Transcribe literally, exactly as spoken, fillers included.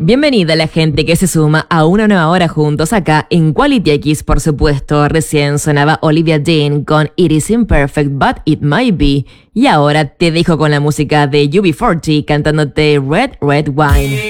Bienvenida a la gente que se suma a una nueva hora juntos acá en Quality X, por supuesto. Recién sonaba Olivia Dean con It Is Imperfect But It Might Be. Y ahora te dejo con la música de U B cuarenta cantándote Red Red Wine.